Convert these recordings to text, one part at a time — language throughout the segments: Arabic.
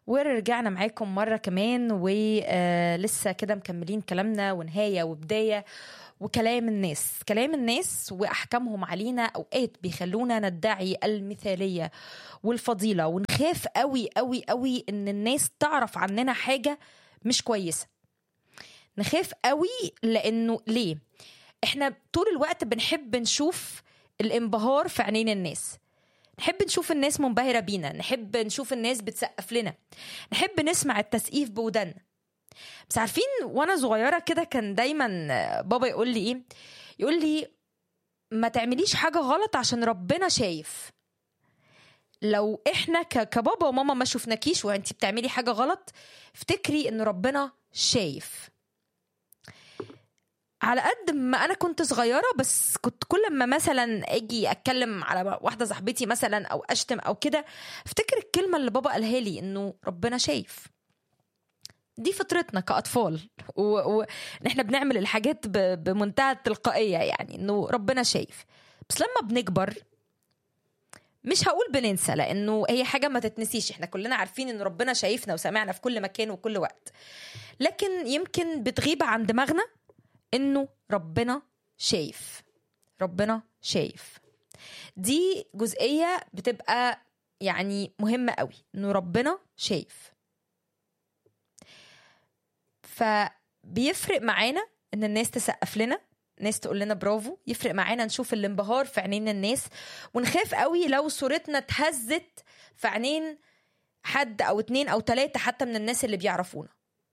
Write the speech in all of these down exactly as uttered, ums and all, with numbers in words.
ورجعنا معاكم مرة كمان ولسه كده مكملين كلامنا ونهاية وبداية. وكلام الناس كلام الناس وأحكامهم علينا أوقات بيخلونا ندعي المثالية والفضيلة، ونخاف قوي قوي قوي إن الناس تعرف عننا حاجة مش كويسة. نخاف قوي لأنه ليه؟ إحنا طول الوقت بنحب نشوف الانبهار في عينين الناس، نحب نشوف الناس منبهرة بينا، نحب نشوف الناس بتسقف لنا، نحب نسمع التسقيف بودنا. بس عارفين وانا صغيرة كده كان دايما بابا يقول لي ايه؟ يقول لي ما تعمليش حاجة غلط عشان ربنا شايف. لو احنا كبابا وماما ما شوفناكيش وانتي بتعملي حاجة غلط، افتكري ان ربنا شايف. على قد ما انا كنت صغيره، بس كنت كل ما مثلا اجي اتكلم على واحده صاحبتي مثلا او اشتم او كده، افتكر الكلمه اللي بابا قالها لي انه ربنا شايف. دي فطرتنا كاطفال، ونحن و... بنعمل الحاجات ب... بمنتهى التلقائيه، يعني انه ربنا شايف. بس لما بنكبر مش هقول بننسى، لانه هي حاجه ما تتنسيش، احنا كلنا عارفين ان ربنا شايفنا وسامعنا في كل مكان وكل وقت، لكن يمكن بتغيب عن دماغنا انه ربنا شايف. ربنا شايف دي جزئية بتبقى يعني مهمة قوي، انه ربنا شايف. فبيفرق معانا ان الناس تسقف لنا، ناس تقول لنا برافو، يفرق معانا نشوف الانبهار في عينين الناس، ونخاف قوي لو صورتنا اتهزت في عينين حد او اتنين او تلاتة حتى من الناس اللي بيعرفونا.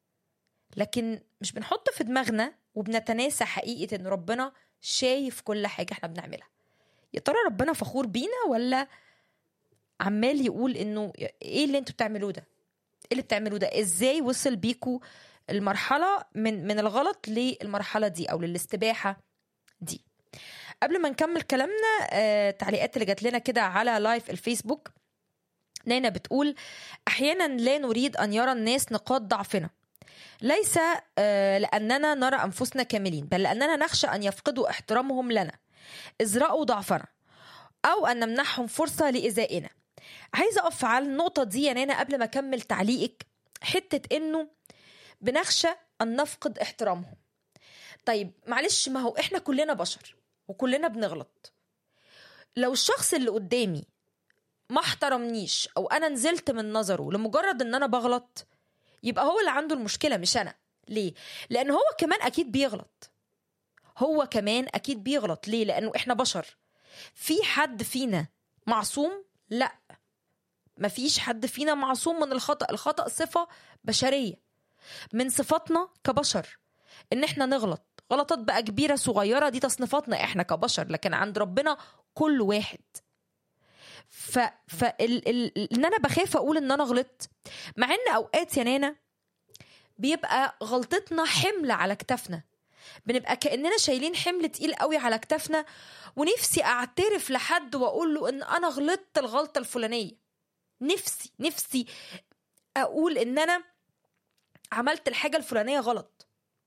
لكن مش بنحط في دماغنا وبنتناسى حقيقة ان ربنا شايف كل حاجة احنا بنعملها. يا ترى ربنا فخور بينا ولا عمال يقول انه ايه اللي انتوا بتعملوه ده، ايه اللي بتعملوه ده، ازاي وصل بيكوا المرحلة من من الغلط للمرحلة دي او للاستباحة دي. قبل ما نكمل كلامنا، آه، تعليقات اللي جات لنا كده على لايف الفيسبوك. نانا بتقول احيانا لا نريد ان يرى الناس نقاط ضعفنا، ليس لأننا نرى أنفسنا كاملين، بل لأننا نخشى أن يفقدوا احترامهم لنا إذ رأوا ضعفنا، أو أن نمنحهم فرصة لإزائنا. عايزة أقف على النقطة دي يا نانا قبل ما أكمل تعليقك، حتة إنه بنخشى أن نفقد احترامهم. طيب معلش، ما هو إحنا كلنا بشر وكلنا بنغلط. لو الشخص اللي قدامي ما احترمنيش أو أنا نزلت من نظره لمجرد أن أنا بغلط، يبقى هو اللي عنده المشكلة مش أنا. ليه؟ لأنه هو كمان أكيد بيغلط، هو كمان أكيد بيغلط. ليه؟ لأنه إحنا بشر. في حد فينا معصوم؟ لا، مفيش حد فينا معصوم من الخطأ. الخطأ صفة بشرية من صفاتنا كبشر، إن إحنا نغلط. غلطات بقى كبيرة صغيرة دي تصنيفاتنا إحنا كبشر، لكن عند ربنا كل واحد. ف... ف... ال... ال... إن أنا بخاف أقول إن أنا غلطت، مع إن أوقات يا نانا بيبقى غلطتنا حمل على كتافنا، بنبقى كأننا شايلين حمل تقيل قوي على كتافنا، ونفسي أعترف لحد وأقول له إن أنا غلطت الغلطة الفلانية. نفسي نفسي أقول إن أنا عملت الحاجة الفلانية غلط.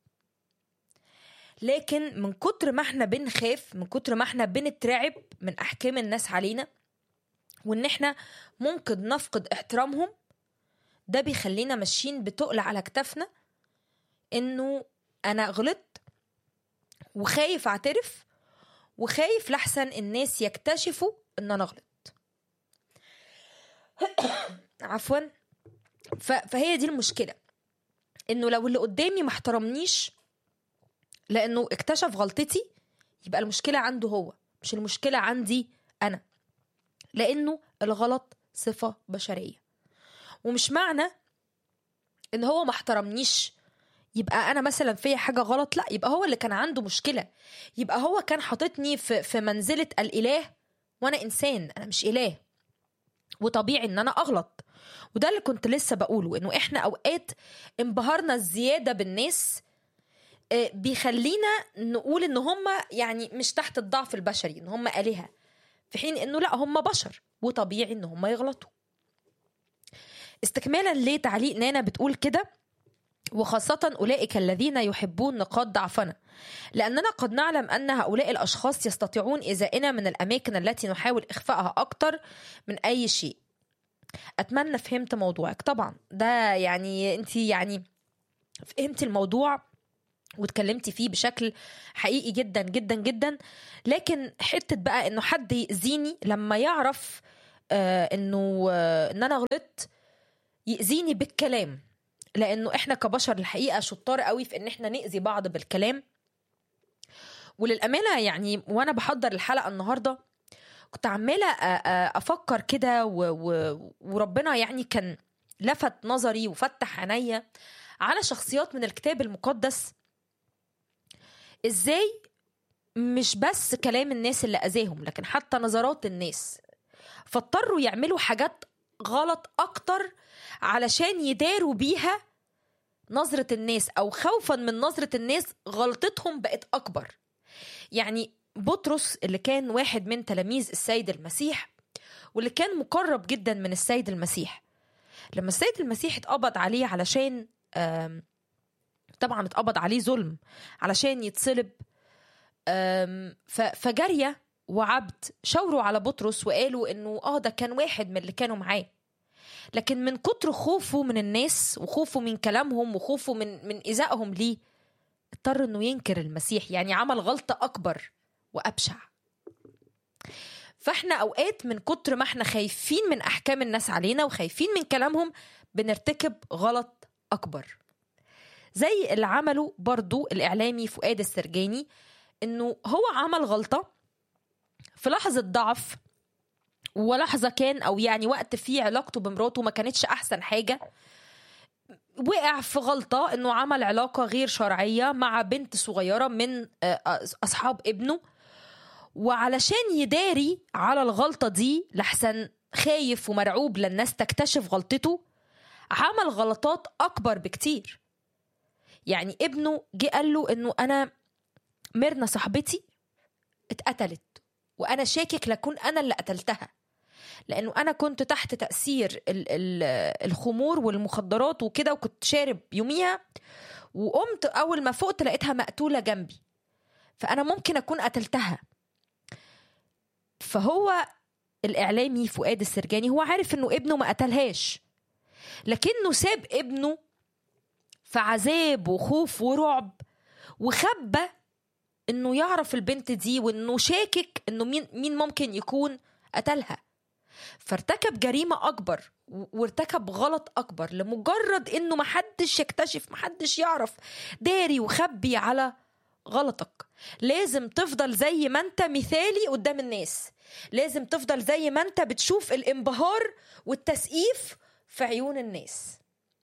لكن من كتر ما احنا بنخاف، من كتر ما احنا بنترعب من أحكام الناس علينا وإن احنا ممكن نفقد احترامهم، ده بيخلينا ماشيين بتقل على كتافنا إنه أنا غلطت، وخايف أعترف، وخايف لحسن الناس يكتشفوا إن أنا غلط. عفوا. فهي دي المشكلة، إنه لو اللي قدامي ما احترمنيش لأنه اكتشف غلطتي، يبقى المشكلة عنده هو، مش المشكلة عندي أنا، لأنه الغلط صفة بشرية. ومش معنى إن هو ما احترمنيش يبقى أنا مثلا فيا حاجة غلط، لا، يبقى هو اللي كان عنده مشكلة، يبقى هو كان حاططني في, في منزلة الإله وأنا إنسان، أنا مش إله، وطبيعي إن أنا أغلط. وده اللي كنت لسه بقوله، إنه إحنا أوقات انبهرنا الزيادة بالناس بيخلينا نقول إن هم يعني مش تحت الضعف البشري، إن هم آلهة، في حين إنه لا، هم بشر وطبيعي إن هم يغلطوا. استكمالا لتعليق نانا بتقول كده: وخاصة أولئك الذين يحبون نقاط ضعفنا، لأننا قد نعلم أن هؤلاء الأشخاص يستطيعون إزائنا من الأماكن التي نحاول إخفائها أكتر من أي شيء. اتمنى فهمت موضوعك. طبعا ده يعني انت يعني فهمتي الموضوع واتكلمتي فيه بشكل حقيقي جدا جدا جدا. لكن حتة بقى انه حد يأذيني لما يعرف آه انه آه ان انا غلطت، يأذيني بالكلام، لانه احنا كبشر الحقيقة شطار قوي في ان احنا نأذي بعض بالكلام. وللأمانة يعني وانا بحضر الحلقة النهاردة كنت عمالة افكر كده، وربنا يعني كان لفت نظري وفتح عينيا على شخصيات من الكتاب المقدس، ازاي مش بس كلام الناس اللي اذاهم، لكن حتى نظرات الناس، فاضطروا يعملوا حاجات غلط اكتر علشان يداروا بيها نظرة الناس، او خوفا من نظرة الناس غلطتهم بقت اكبر. يعني بطرس اللي كان واحد من تلاميذ السيد المسيح، واللي كان مقرب جدا من السيد المسيح، لما السيد المسيح اتقبض عليه علشان طبعا اتقبض عليه ظلم علشان يتصلب، فجارية وعبد شاوروا على بطرس وقالوا انه اه ده كان واحد من اللي كانوا معاه. لكن من كتر خوفه من الناس وخوفه من كلامهم وخوفه من من إيذائهم ليه، اضطر انه ينكر المسيح، يعني عمل غلطة اكبر وابشع. فاحنا اوقات من كتر ما احنا خايفين من احكام الناس علينا وخايفين من كلامهم بنرتكب غلط اكبر، زي اللي عمله برضو الاعلامي فؤاد السرجاني، انه هو عمل غلطة في لحظة ضعف ولحظة كان او يعني وقت فيه علاقته بمراته ما كانتش احسن حاجة، وقع في غلطة انه عمل علاقة غير شرعية مع بنت صغيرة من اصحاب ابنه، وعلشان يداري على الغلطة دي لحسن خايف ومرعوب للناس تكتشف غلطته، عمل غلطات اكبر بكتير. يعني ابنه جه قال له انه انا ميرنا صاحبتي اتقتلت وانا شاكك لكون انا اللي قتلتها، لانه انا كنت تحت تأثير الخمور والمخدرات وكده، وكنت شارب يوميها، وقمت اول ما فقت لقيتها مقتولة جنبي، فانا ممكن اكون قتلتها. فهو الاعلامي فؤاد السرجاني هو عارف انه ابنه ما قتلهاش، لكنه ساب ابنه في عذاب وخوف ورعب، وخبى انه يعرف البنت دي، وانه شاكك انه مين مين ممكن يكون قتلها. فارتكب جريمة اكبر وارتكب غلط اكبر لمجرد انه محدش يكتشف، محدش يعرف، داري وخبي على غلطك. لازم تفضل زي ما انت مثالي قدام الناس، لازم تفضل زي ما انت بتشوف الانبهار والتسقيف في عيون الناس.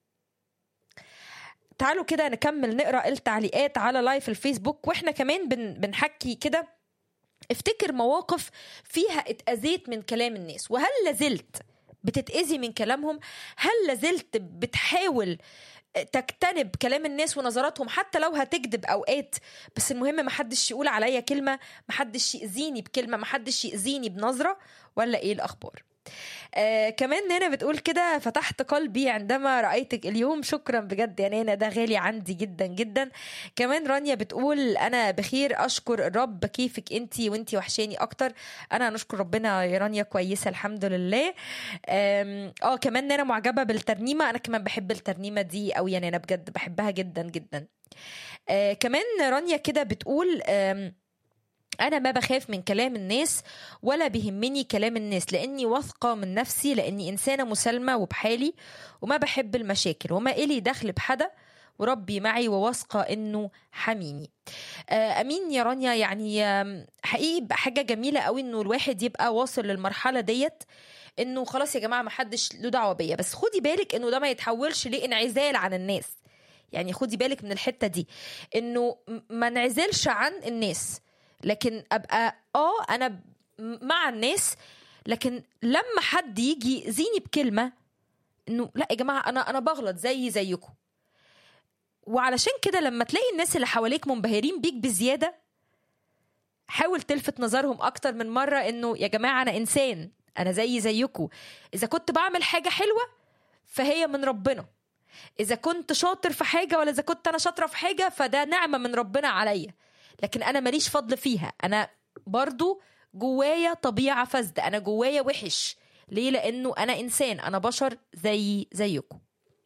تعالوا كده نكمل نقرأ التعليقات على لايف الفيسبوك، واحنا كمان بن بنحكي كده. افتكر مواقف فيها اتأذيت من كلام الناس، وهل لازلت بتتأذي من كلامهم؟ هل لازلت بتحاول تجتنب كلام الناس ونظراتهم حتى لو هتكذب اوقات، بس المهم محدش يقول عليا كلمة، محدش يأذيني بكلمة، محدش يأذيني بنظرة؟ ولا ايه الاخبار؟ آه كمان نانا بتقول كده: فتحت قلبي عندما رأيتك اليوم. شكرا بجد يا نانا، ده غالي عندي جدا جدا. كمان رانيا بتقول: انا بخير اشكر الرب، كيفك انتي؟ وانتي وحشاني اكتر. انا نشكر ربنا يا رانيا كويسة الحمد لله. اه كمان نانا معجبة بالترنيمة، انا كمان بحب الترنيمة دي او يا نانا بجد بحبها جدا جدا. آه كمان رانيا كده بتقول: أنا ما بخاف من كلام الناس ولا بيهمني كلام الناس، لأني واثقة من نفسي، لأني إنسانة مسالمة وبحالي وما بحب المشاكل، وما إلي دخل بحدا، وربي معي وواثقة إنه حميني. أمين يا رانيا. يعني حقيقي حاجة جميلة قوي إنه الواحد يبقى واصل للمرحلة ديت، إنه خلاص يا جماعة ما حدش له دعوة بيا، بس خدي بالك إنه ده ما يتحولش لانعزال عن الناس. يعني خدي بالك من الحتة دي، إنه ما نعزلش عن الناس، لكن ابقى اه انا مع الناس، لكن لما حد يجي يأذيني بكلمه انه لا يا جماعه انا انا بغلط زي زيكم. وعلشان كده لما تلاقي الناس اللي حواليك منبهرين بيك بزياده، حاول تلفت نظرهم اكتر من مره انه يا جماعه انا انسان، انا زي زيكم. اذا كنت بعمل حاجه حلوه فهي من ربنا، اذا كنت شاطر في حاجه ولا اذا كنت انا شاطره في حاجه فده نعمه من ربنا عليا، لكن أنا ماليش فضل فيها. أنا برضو جوايا طبيعة فاسدة، أنا جوايا وحش ليه؟ لانه انا انسان، انا بشر زي زيكم.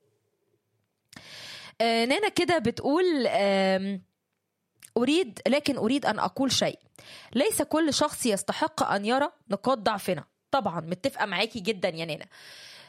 آه نانا كده بتقول آه أريد لكن أريد أن أقول شيء، ليس كل شخص يستحق أن يرى نقاط ضعفنا. طبعا متفقة معاكي جدا يا نانا.